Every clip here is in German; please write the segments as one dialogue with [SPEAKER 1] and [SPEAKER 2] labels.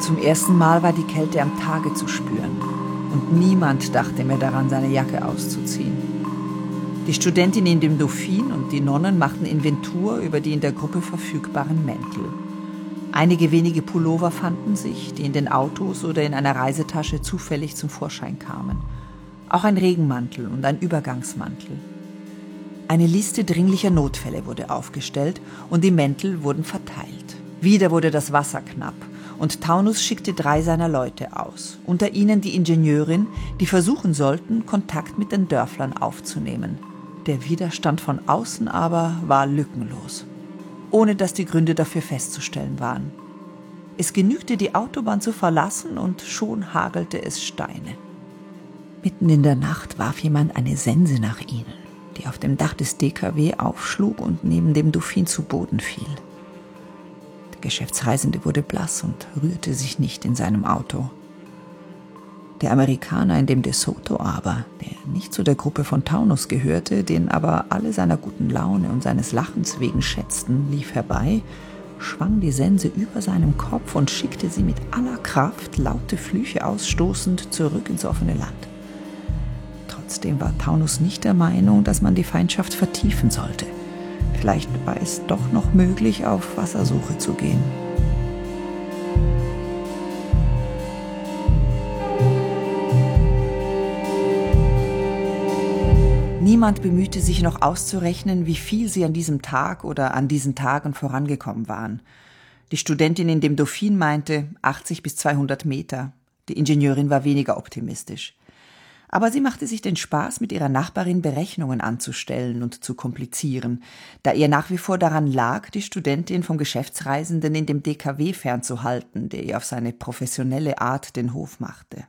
[SPEAKER 1] Zum ersten Mal war die Kälte am Tage zu spüren. Und niemand dachte mehr daran, seine Jacke auszuziehen. Die Studentin in dem Dauphine und die Nonnen machten Inventur über die in der Gruppe verfügbaren Mäntel. Einige wenige Pullover fanden sich, die in den Autos oder in einer Reisetasche zufällig zum Vorschein kamen. Auch ein Regenmantel und ein Übergangsmantel. Eine Liste dringlicher Notfälle wurde aufgestellt und die Mäntel wurden verteilt. Wieder wurde das Wasser knapp und Taunus schickte 3 seiner Leute aus, unter ihnen die Ingenieurin, die versuchen sollten, Kontakt mit den Dörflern aufzunehmen. Der Widerstand von außen aber war lückenlos, ohne dass die Gründe dafür festzustellen waren. Es genügte, die Autobahn zu verlassen und schon hagelte es Steine. Mitten in der Nacht warf jemand eine Sense nach ihnen, die auf dem Dach des DKW aufschlug und neben dem Dauphine zu Boden fiel. Der Geschäftsreisende wurde blass und rührte sich nicht in seinem Auto. Der Amerikaner in dem De Soto aber, der nicht zu der Gruppe von Taunus gehörte, den aber alle seiner guten Laune und seines Lachens wegen schätzten, lief herbei, schwang die Sense über seinem Kopf und schickte sie mit aller Kraft, laute Flüche ausstoßend, zurück ins offene Land. Trotzdem war Taunus nicht der Meinung, dass man die Feindschaft vertiefen sollte. Vielleicht war es doch noch möglich, auf Wassersuche zu gehen. Niemand bemühte sich noch auszurechnen, wie viel sie an diesem Tag oder an diesen Tagen vorangekommen waren. Die Studentin in dem Dauphine meinte 80 bis 200 Meter. Die Ingenieurin war weniger optimistisch. Aber sie machte sich den Spaß, mit ihrer Nachbarin Berechnungen anzustellen und zu komplizieren, da ihr nach wie vor daran lag, die Studentin vom Geschäftsreisenden in dem DKW fernzuhalten, der ihr auf seine professionelle Art den Hof machte.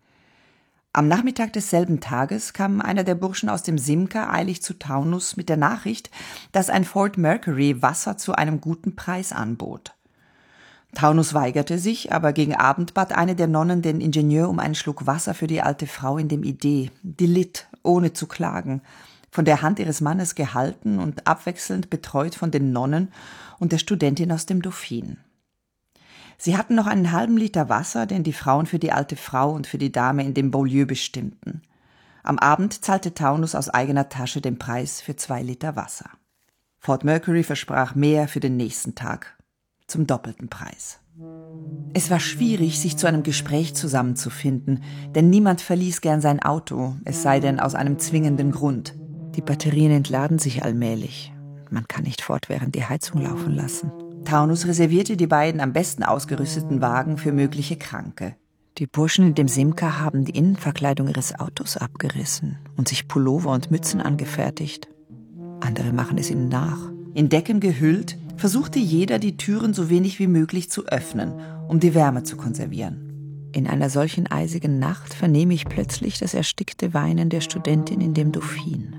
[SPEAKER 1] Am Nachmittag desselben Tages kam einer der Burschen aus dem Simca eilig zu Taunus mit der Nachricht, dass ein Ford Mercury Wasser zu einem guten Preis anbot. Taunus weigerte sich, aber gegen Abend bat eine der Nonnen den Ingenieur um einen Schluck Wasser für die alte Frau in dem Idee. Die litt, ohne zu klagen, von der Hand ihres Mannes gehalten und abwechselnd betreut von den Nonnen und der Studentin aus dem Dauphine. Sie hatten noch einen halben Liter Wasser, den die Frauen für die alte Frau und für die Dame in dem Beaulieu bestimmten. Am Abend zahlte Taunus aus eigener Tasche den Preis für 2 Liter Wasser. Ford Mercury versprach mehr für den nächsten Tag, zum doppelten Preis. Es war schwierig, sich zu einem Gespräch zusammenzufinden, denn niemand verließ gern sein Auto, es sei denn aus einem zwingenden Grund. Die Batterien entladen sich allmählich. Man kann nicht fortwährend die Heizung laufen lassen. Taunus reservierte die beiden am besten ausgerüsteten Wagen für mögliche Kranke. Die Burschen in dem Simca haben die Innenverkleidung ihres Autos abgerissen und sich Pullover und Mützen angefertigt. Andere machen es ihnen nach. In Decken gehüllt, versuchte jeder, die Türen so wenig wie möglich zu öffnen, um die Wärme zu konservieren. In einer solchen eisigen Nacht vernehme ich plötzlich das erstickte Weinen der Studentin in dem Dauphine.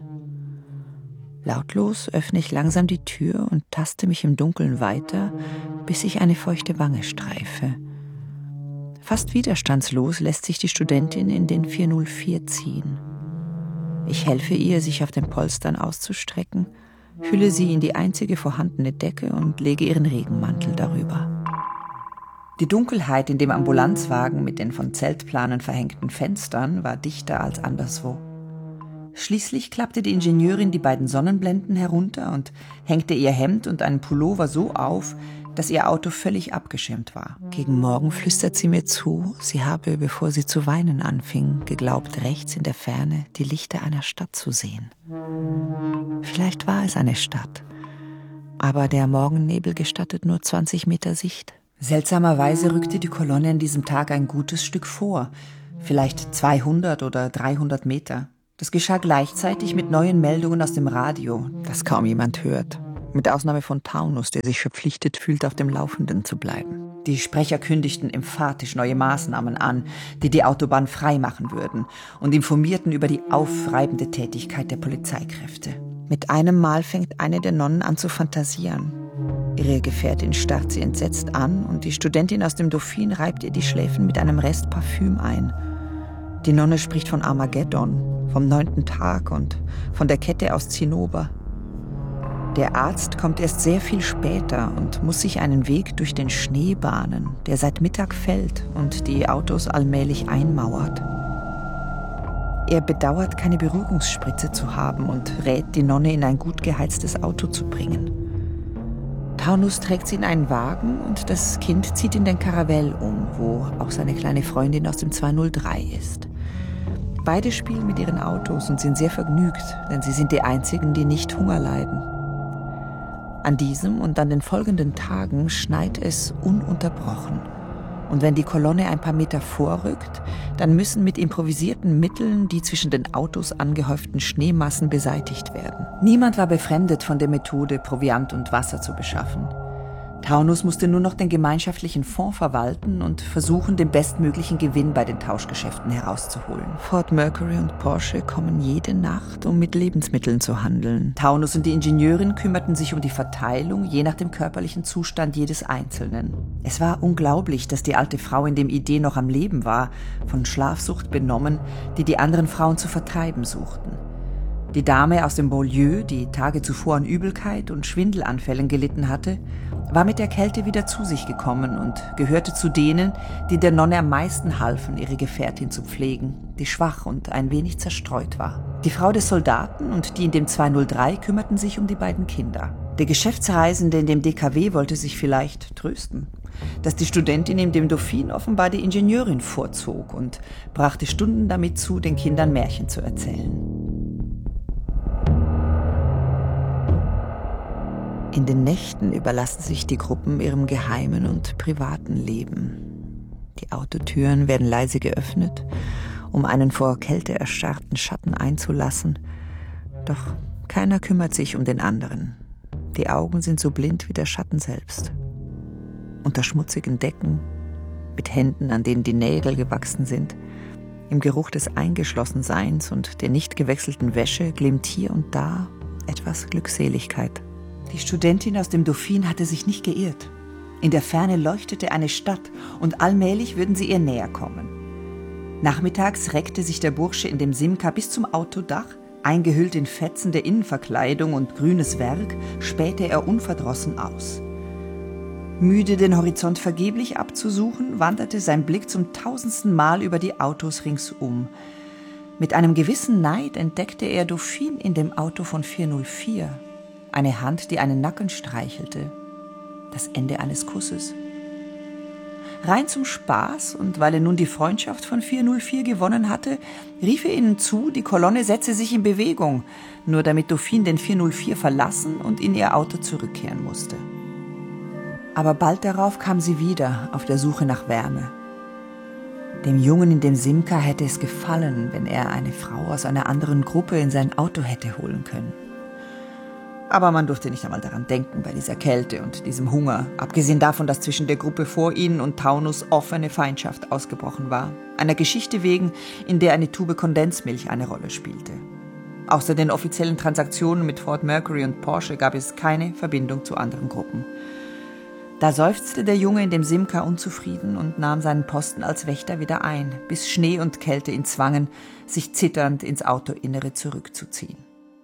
[SPEAKER 1] Lautlos öffne ich langsam die Tür und taste mich im Dunkeln weiter, bis ich eine feuchte Wange streife. Fast widerstandslos lässt sich die Studentin in den 404 ziehen. Ich helfe ihr, sich auf den Polstern auszustrecken, hülle sie in die einzige vorhandene Decke und lege ihren Regenmantel darüber. Die Dunkelheit in dem Ambulanzwagen mit den von Zeltplanen verhängten Fenstern war dichter als anderswo. Schließlich klappte die Ingenieurin die beiden Sonnenblenden herunter und hängte ihr Hemd und einen Pullover so auf, dass ihr Auto völlig abgeschirmt war. Gegen Morgen flüstert sie mir zu, sie habe, bevor sie zu weinen anfing, geglaubt, rechts in der Ferne die Lichter einer Stadt zu sehen. Vielleicht war es eine Stadt, aber der Morgennebel gestattet nur 20 Meter Sicht. Seltsamerweise rückte die Kolonne an diesem Tag ein gutes Stück vor, vielleicht 200 oder 300 Meter. Das geschah gleichzeitig mit neuen Meldungen aus dem Radio, das kaum jemand hört. Mit Ausnahme von Taunus, der sich verpflichtet fühlt, auf dem Laufenden zu bleiben. Die Sprecher kündigten emphatisch neue Maßnahmen an, die die Autobahn freimachen würden, und informierten über die aufreibende Tätigkeit der Polizeikräfte. Mit einem Mal fängt eine der Nonnen an zu fantasieren. Ihre Gefährtin starrt sie entsetzt an und die Studentin aus dem Dauphine reibt ihr die Schläfen mit einem Rest Parfüm ein. Die Nonne spricht von Armageddon, vom 9. Tag und von der Kette aus Zinnober. Der Arzt kommt erst sehr viel später und muss sich einen Weg durch den Schnee bahnen, der seit Mittag fällt und die Autos allmählich einmauert. Er bedauert, keine Beruhigungsspritze zu haben und rät, die Nonne in ein gut geheiztes Auto zu bringen. Taunus trägt sie in einen Wagen und das Kind zieht in den Caravelle um, wo auch seine kleine Freundin aus dem 203 ist. Beide spielen mit ihren Autos und sind sehr vergnügt, denn sie sind die einzigen, die nicht Hunger leiden. An diesem und an den folgenden Tagen schneit es ununterbrochen. Und wenn die Kolonne ein paar Meter vorrückt, dann müssen mit improvisierten Mitteln die zwischen den Autos angehäuften Schneemassen beseitigt werden. Niemand war befremdet von der Methode, Proviant und Wasser zu beschaffen. Taunus musste nur noch den gemeinschaftlichen Fonds verwalten und versuchen, den bestmöglichen Gewinn bei den Tauschgeschäften herauszuholen. Ford Mercury und Porsche kommen jede Nacht, um mit Lebensmitteln zu handeln. Taunus und die Ingenieurin kümmerten sich um die Verteilung, je nach dem körperlichen Zustand jedes Einzelnen. Es war unglaublich, dass die alte Frau, in dem Idee noch am Leben war, von Schlafsucht benommen, die anderen Frauen zu vertreiben suchten. Die Dame aus dem Beaulieu, die Tage zuvor an Übelkeit und Schwindelanfällen gelitten hatte, war mit der Kälte wieder zu sich gekommen und gehörte zu denen, die der Nonne am meisten halfen, ihre Gefährtin zu pflegen, die schwach und ein wenig zerstreut war. Die Frau des Soldaten und die in dem 203 kümmerten sich um die beiden Kinder. Der Geschäftsreisende in dem DKW wollte sich vielleicht trösten, dass die Studentin in dem Dauphine offenbar die Ingenieurin vorzog und brachte Stunden damit zu, den Kindern Märchen zu erzählen. In den Nächten überlassen sich die Gruppen ihrem geheimen und privaten Leben. Die Autotüren werden leise geöffnet, um einen vor Kälte erstarrten Schatten einzulassen. Doch keiner kümmert sich um den anderen. Die Augen sind so blind wie der Schatten selbst. Unter schmutzigen Decken, mit Händen, an denen die Nägel gewachsen sind, im Geruch des Eingeschlossenseins und der nicht gewechselten Wäsche glimmt hier und da etwas Glückseligkeit. Die Studentin aus dem Dauphine hatte sich nicht geirrt. In der Ferne leuchtete eine Stadt und allmählich würden sie ihr näher kommen. Nachmittags reckte sich der Bursche in dem Simca bis zum Autodach, eingehüllt in Fetzen der Innenverkleidung und grünes Werk, spähte er unverdrossen aus. Müde, den Horizont vergeblich abzusuchen, wanderte sein Blick zum 1000. Mal über die Autos ringsum. Mit einem gewissen Neid entdeckte er Dauphine in dem Auto von 404. Eine Hand, die einen Nacken streichelte. Das Ende eines Kusses. Rein zum Spaß und weil er nun die Freundschaft von 404 gewonnen hatte, rief er ihnen zu, die Kolonne setze sich in Bewegung, nur damit Dauphine den 404 verlassen und in ihr Auto zurückkehren musste. Aber bald darauf kam sie wieder, auf der Suche nach Wärme. Dem Jungen in dem Simca hätte es gefallen, wenn er eine Frau aus einer anderen Gruppe in sein Auto hätte holen können. Aber man durfte nicht einmal daran denken bei dieser Kälte und diesem Hunger, abgesehen davon, dass zwischen der Gruppe vor ihnen und Taunus offene Feindschaft ausgebrochen war. Einer Geschichte wegen, in der eine Tube Kondensmilch eine Rolle spielte. Außer den offiziellen Transaktionen mit Ford Mercury und Porsche gab es keine Verbindung zu anderen Gruppen. Da seufzte der Junge in dem Simca unzufrieden und nahm seinen Posten als Wächter wieder ein, bis Schnee und Kälte ihn zwangen, sich zitternd ins Autoinnere zurückzuziehen.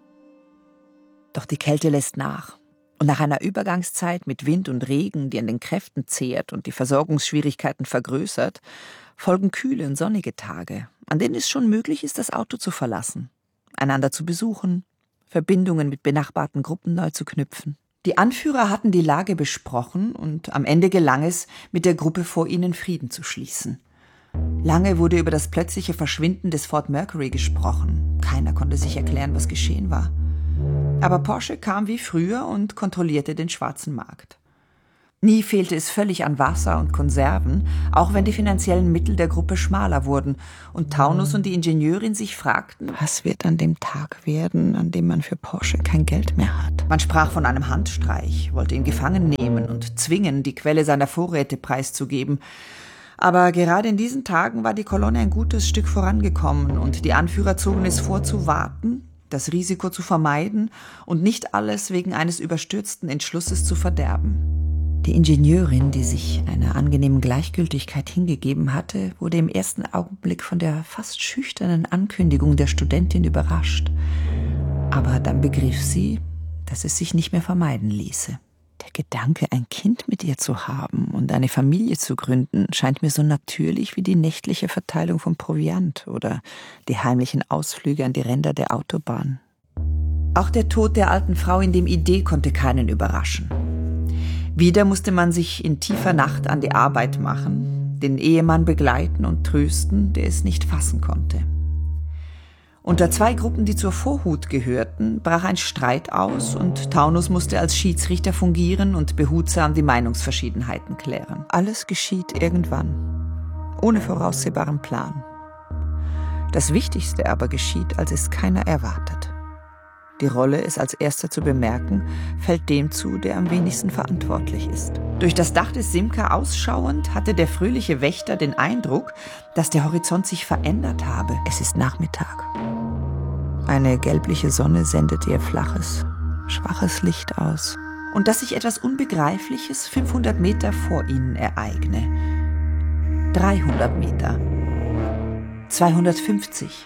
[SPEAKER 1] Doch die Kälte lässt nach. Und nach einer Übergangszeit mit Wind und Regen, die an den Kräften zehrt und die Versorgungsschwierigkeiten vergrößert, folgen kühle und sonnige Tage, an denen es schon möglich ist, das Auto zu verlassen, einander zu besuchen, Verbindungen mit benachbarten Gruppen neu zu knüpfen. Die Anführer hatten die Lage besprochen und am Ende gelang es, mit der Gruppe vor ihnen Frieden zu schließen. Lange wurde über das plötzliche Verschwinden des Ford Mercury gesprochen. Keiner konnte sich erklären, was geschehen war. Aber Porsche kam wie früher und kontrollierte den schwarzen Markt. Nie fehlte es völlig an Wasser und Konserven, auch wenn die finanziellen Mittel der Gruppe schmaler wurden und Taunus und die Ingenieurin sich fragten, was wird an dem Tag werden, an dem man für Porsche kein Geld mehr hat. Man sprach von einem Handstreich, wollte ihn gefangen nehmen und zwingen, die Quelle seiner Vorräte preiszugeben. Aber gerade in diesen Tagen war die Kolonne ein gutes Stück vorangekommen und die Anführer zogen es vor, zu warten, das Risiko zu vermeiden und nicht alles wegen eines überstürzten Entschlusses zu verderben. Die Ingenieurin, die sich einer angenehmen Gleichgültigkeit hingegeben hatte, wurde im ersten Augenblick von der fast schüchternen Ankündigung der Studentin überrascht. Aber dann begriff sie, dass es sich nicht mehr vermeiden ließe. Der Gedanke, ein Kind mit ihr zu haben und eine Familie zu gründen, scheint mir so natürlich wie die nächtliche Verteilung von Proviant oder die heimlichen Ausflüge an die Ränder der Autobahn. Auch der Tod der alten Frau in dem Idee konnte keinen überraschen. Wieder musste man sich in tiefer Nacht an die Arbeit machen, den Ehemann begleiten und trösten, der es nicht fassen konnte. Unter zwei Gruppen, die zur Vorhut gehörten, brach ein Streit aus und Taunus musste als Schiedsrichter fungieren und behutsam die Meinungsverschiedenheiten klären. Alles geschieht irgendwann, ohne voraussehbaren Plan. Das Wichtigste aber geschieht, als es keiner erwartet. Die Rolle, es als erster zu bemerken, fällt dem zu, der am wenigsten verantwortlich ist. Durch das Dach des Simca ausschauend hatte der fröhliche Wächter den Eindruck, dass der Horizont sich verändert habe. Es ist Nachmittag. Eine gelbliche Sonne sendet ihr flaches, schwaches Licht aus. Und dass sich etwas Unbegreifliches 500 Meter vor ihnen ereigne. 300 Meter. 250.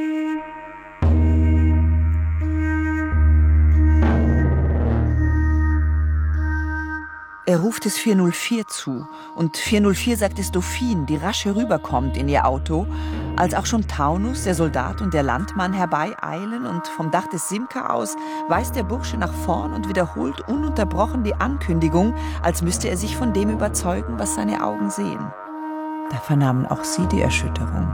[SPEAKER 1] Er ruft es 404 zu und 404 sagt es Dauphine, die rasch herüberkommt in ihr Auto, als auch schon Taunus, der Soldat und der Landmann herbeieilen und vom Dach des Simca aus weist der Bursche nach vorn und wiederholt ununterbrochen die Ankündigung, als müsste er sich von dem überzeugen, was seine Augen sehen. Da vernahmen auch sie die Erschütterung.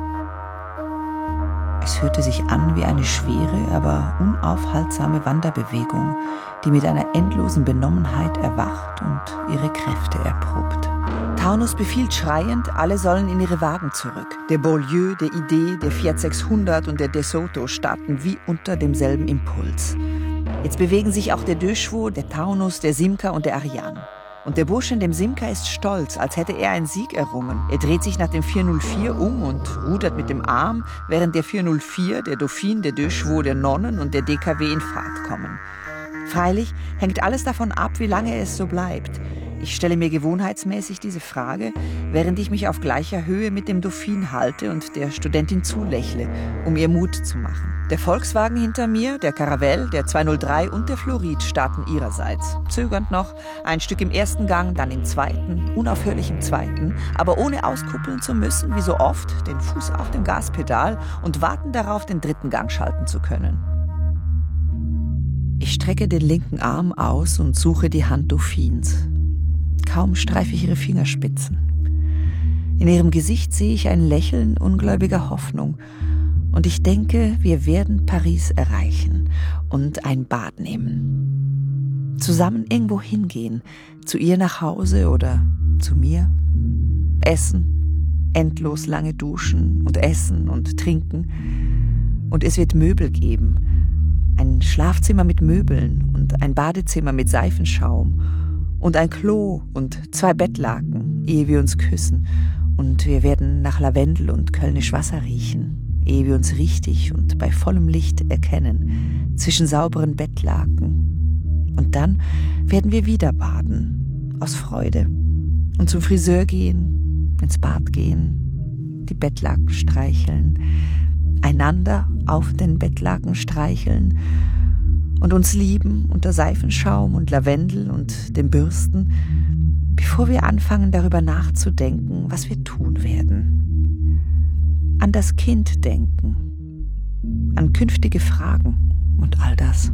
[SPEAKER 1] Es hörte sich an wie eine schwere, aber unaufhaltsame Wanderbewegung, die mit einer endlosen Benommenheit erwacht und ihre Kräfte erprobt. Taunus befiehlt schreiend, alle sollen in ihre Wagen zurück. Der Beaulieu, der Idee, der Fiat 600 und der De Soto starten wie unter demselben Impuls. Jetzt bewegen sich auch der De Chevaux, der Taunus, der Simca und der Ariane. Und der Bursche in dem Simca ist stolz, als hätte er einen Sieg errungen. Er dreht sich nach dem 404 um und rudert mit dem Arm, während der 404, der Dauphine, der De Chevaux, der Nonnen und der DKW in Fahrt kommen. Freilich hängt alles davon ab, wie lange es so bleibt. Ich stelle mir gewohnheitsmäßig diese Frage, während ich mich auf gleicher Höhe mit dem Dauphine halte und der Studentin zulächle, um ihr Mut zu machen. Der Volkswagen hinter mir, der Caravelle, der 203 und der Florid starten ihrerseits. Zögernd noch, ein Stück im ersten Gang, dann im zweiten, unaufhörlich im zweiten, aber ohne auskuppeln zu müssen, wie so oft, den Fuß auf dem Gaspedal und warten darauf, den dritten Gang schalten zu können. Ich strecke den linken Arm aus und suche die Hand Dauphines. Kaum streife ich ihre Fingerspitzen. In ihrem Gesicht sehe ich ein Lächeln ungläubiger Hoffnung. Und ich denke, wir werden Paris erreichen und ein Bad nehmen. Zusammen irgendwo hingehen, zu ihr nach Hause oder zu mir. Essen, endlos lange duschen und essen und trinken. Und es wird Möbel geben. Ein Schlafzimmer mit Möbeln und ein Badezimmer mit Seifenschaum. Und ein Klo und 2 Bettlaken, ehe wir uns küssen. Und wir werden nach Lavendel und Kölnisch Wasser riechen, ehe wir uns richtig und bei vollem Licht erkennen, zwischen sauberen Bettlaken. Und dann werden wir wieder baden, aus Freude. Und zum Friseur gehen, ins Bad gehen, die Bettlaken streicheln, einander auf den Bettlaken streicheln, und uns lieben unter Seifenschaum und Lavendel und den Bürsten, bevor wir anfangen, darüber nachzudenken, was wir tun werden. An das Kind denken, an künftige Fragen und all das.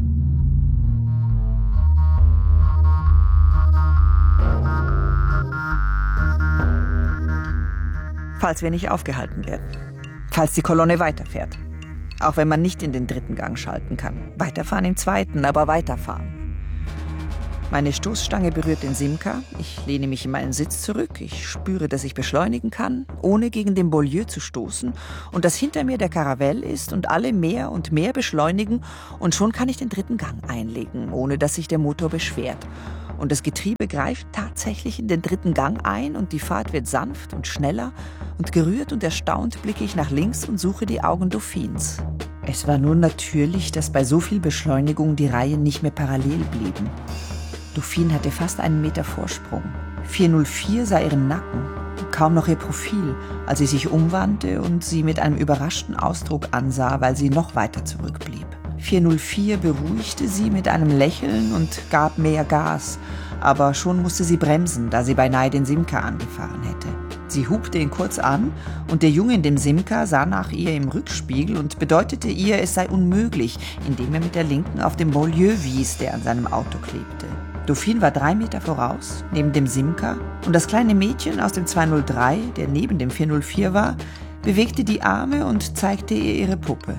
[SPEAKER 1] Falls wir nicht aufgehalten werden, falls die Kolonne weiterfährt. Auch wenn man nicht in den dritten Gang schalten kann. Weiterfahren im zweiten, aber weiterfahren. Meine Stoßstange berührt den Simca. Ich lehne mich in meinen Sitz zurück. Ich spüre, dass ich beschleunigen kann, ohne gegen den Beaulieu zu stoßen. Und dass hinter mir der Caravelle ist und alle mehr und mehr beschleunigen. Und schon kann ich den dritten Gang einlegen, ohne dass sich der Motor beschwert. Und das Getriebe greift tatsächlich in den dritten Gang ein und die Fahrt wird sanft und schneller und gerührt und erstaunt blicke ich nach links und suche die Augen Dauphines. Es war nur natürlich, dass bei so viel Beschleunigung die Reihen nicht mehr parallel blieben. Dauphine hatte fast einen Meter Vorsprung. 404 sah ihren Nacken, kaum noch ihr Profil, als sie sich umwandte und sie mit einem überraschten Ausdruck ansah, weil sie noch weiter zurückblieb. 404 beruhigte sie mit einem Lächeln und gab mehr Gas, aber schon musste sie bremsen, da sie beinahe den Simca angefahren hätte. Sie hupte ihn kurz an und der Junge in dem Simca sah nach ihr im Rückspiegel und bedeutete ihr, es sei unmöglich, indem er mit der Linken auf den Beaulieu wies, der an seinem Auto klebte. Dauphine war 3 Meter voraus, neben dem Simca, und das kleine Mädchen aus dem 203, der neben dem 404 war, bewegte die Arme und zeigte ihr ihre Puppe.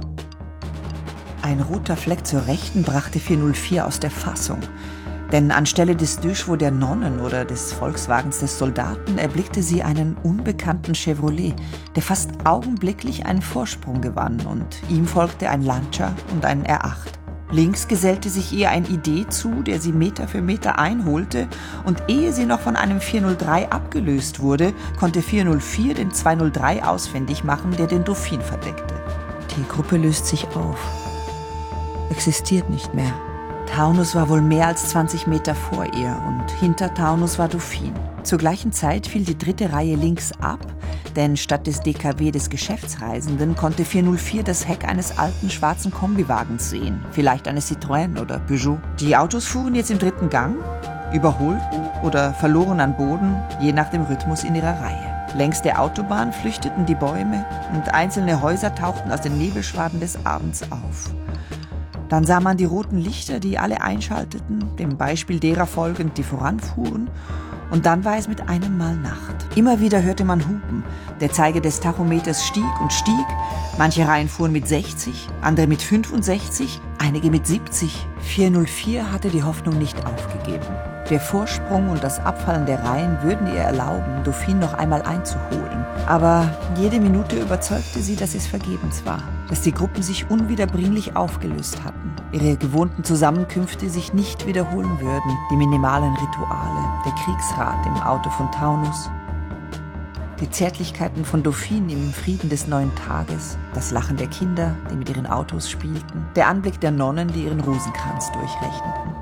[SPEAKER 1] Ein roter Fleck zur Rechten brachte 404 aus der Fassung. Denn anstelle des Deux Chevaux der Nonnen oder des Volkswagens des Soldaten erblickte sie einen unbekannten Chevrolet, der fast augenblicklich einen Vorsprung gewann, und ihm folgte ein Lancia und ein R8. Links gesellte sich ihr ein ID zu, der sie Meter für Meter einholte, und ehe sie noch von einem 403 abgelöst wurde, konnte 404 den 203 ausfindig machen, der den Dauphine verdeckte. Die Gruppe löst sich auf. Existiert nicht mehr. Taunus war wohl mehr als 20 Meter vor ihr und hinter Taunus war Dauphine. Zur gleichen Zeit fiel die 3. Reihe links ab, denn statt des DKW des Geschäftsreisenden konnte 404 das Heck eines alten schwarzen Kombiwagens sehen, vielleicht eines Citroën oder Peugeot. Die Autos fuhren jetzt im 3. Gang, überholten oder verloren an Boden, je nach dem Rhythmus in ihrer Reihe. Längs der Autobahn flüchteten die Bäume und einzelne Häuser tauchten aus den Nebelschwaden des Abends auf. Dann sah man die roten Lichter, die alle einschalteten, dem Beispiel derer folgend, die voranfuhren. Und dann war es mit einem Mal Nacht. Immer wieder hörte man Hupen. Der Zeiger des Tachometers stieg und stieg. Manche Reihen fuhren mit 60, andere mit 65, einige mit 70. 404 hatte die Hoffnung nicht aufgegeben. Der Vorsprung und das Abfallen der Reihen würden ihr erlauben, Dauphine noch einmal einzuholen. Aber jede Minute überzeugte sie, dass es vergebens war, dass die Gruppen sich unwiederbringlich aufgelöst hatten, ihre gewohnten Zusammenkünfte sich nicht wiederholen würden, die minimalen Rituale, der Kriegsrat im Auto von Taunus, die Zärtlichkeiten von Dauphine im Frieden des neuen Tages, das Lachen der Kinder, die mit ihren Autos spielten, der Anblick der Nonnen, die ihren Rosenkranz durchrechneten.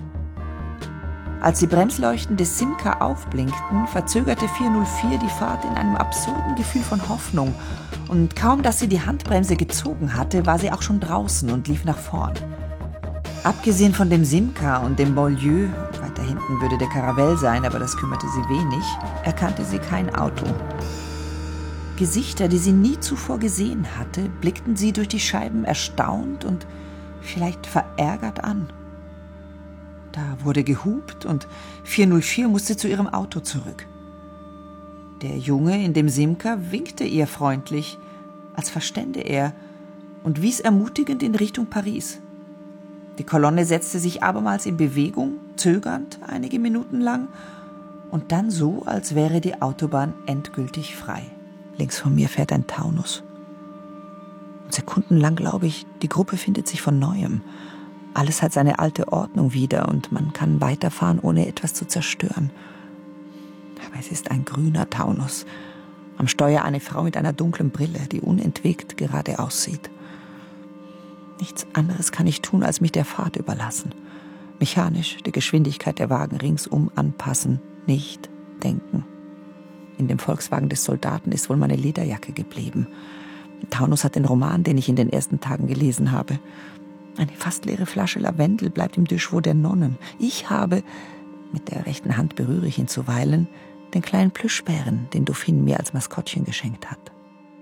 [SPEAKER 1] Als die Bremsleuchten des Simca aufblinkten, verzögerte 404 die Fahrt in einem absurden Gefühl von Hoffnung. Und kaum, dass sie die Handbremse gezogen hatte, war sie auch schon draußen und lief nach vorn. Abgesehen von dem Simca und dem Beaulieu, weiter hinten würde der Caravelle sein, aber das kümmerte sie wenig, erkannte sie kein Auto. Gesichter, die sie nie zuvor gesehen hatte, blickten sie durch die Scheiben erstaunt und vielleicht verärgert an. Da wurde gehupt und 404 musste zu ihrem Auto zurück. Der Junge in dem Simca winkte ihr freundlich, als verstände er, und wies ermutigend in Richtung Paris. Die Kolonne setzte sich abermals in Bewegung, zögernd einige Minuten lang, und dann so, als wäre die Autobahn endgültig frei. Links von mir fährt ein Taunus. Und sekundenlang glaube ich, die Gruppe findet sich von Neuem. Alles hat seine alte Ordnung wieder und man kann weiterfahren, ohne etwas zu zerstören. Aber es ist ein grüner Taunus. Am Steuer eine Frau mit einer dunklen Brille, die unentwegt gerade aussieht. Nichts anderes kann ich tun, als mich der Fahrt überlassen. Mechanisch die Geschwindigkeit der Wagen ringsum anpassen, nicht denken. In dem Volkswagen des Soldaten ist wohl meine Lederjacke geblieben. Taunus hat den Roman, den ich in den ersten Tagen gelesen habe. Eine fast leere Flasche Lavendel bleibt im Deux Chevaux der Nonnen. Ich habe, mit der rechten Hand berühre ich ihn zuweilen, den kleinen Plüschbären, den Dauphine mir als Maskottchen geschenkt hat.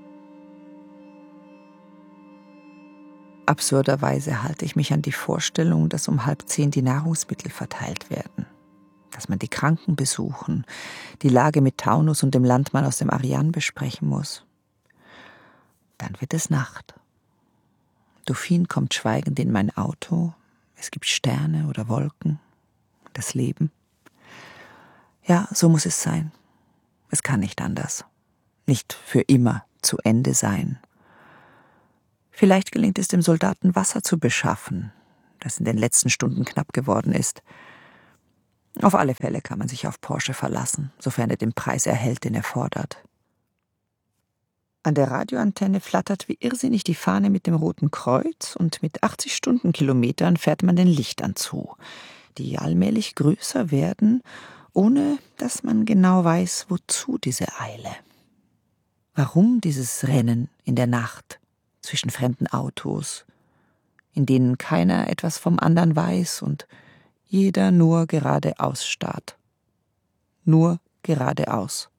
[SPEAKER 1] Absurderweise halte ich mich an die Vorstellung, dass um 9:30 die Nahrungsmittel verteilt werden, dass man die Kranken besuchen, die Lage mit Taunus und dem Landmann aus dem Ariane besprechen muss. Dann wird es Nacht. Dauphine kommt schweigend in mein Auto. Es gibt Sterne oder Wolken. Das Leben. Ja, so muss es sein. Es kann nicht anders. Nicht für immer zu Ende sein. Vielleicht gelingt es dem Soldaten, Wasser zu beschaffen, das in den letzten Stunden knapp geworden ist. Auf alle Fälle kann man sich auf Porsche verlassen, sofern er den Preis erhält, den er fordert. An der Radioantenne flattert wie irrsinnig die Fahne mit dem Roten Kreuz und mit 80 Stundenkilometern fährt man den Lichtern zu, die allmählich größer werden, ohne dass man genau weiß, wozu diese Eile. Warum dieses Rennen in der Nacht zwischen fremden Autos, in denen keiner etwas vom anderen weiß und jeder nur geradeaus starrt. Nur geradeaus.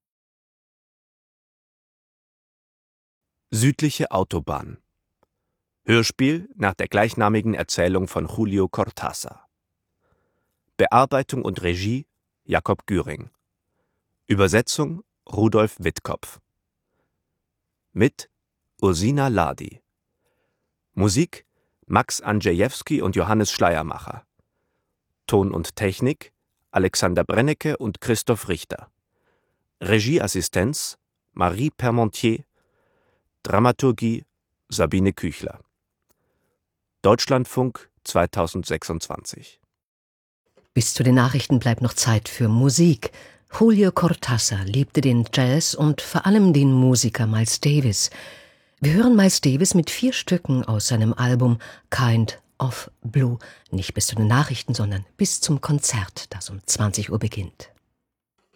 [SPEAKER 2] Südliche Autobahn. Hörspiel nach der gleichnamigen Erzählung von Julio Cortázar. Bearbeitung und Regie Jakob Güring. Übersetzung Rudolf Wittkopf. Mit Ursina Ladi. Musik Max Andrzejewski und Johannes Schleiermacher. Ton und Technik Alexander Brennecke und Christoph Richter. Regieassistenz Marie Permontier. Dramaturgie Sabine Küchler. Deutschlandfunk 2026.
[SPEAKER 3] Bis zu den Nachrichten bleibt noch Zeit für Musik. Julio Cortázar liebte den Jazz und vor allem den Musiker Miles Davis. Wir hören Miles Davis mit 4 Stücken aus seinem Album Kind of Blue. Nicht bis zu den Nachrichten, sondern bis zum Konzert, das um 20 Uhr beginnt.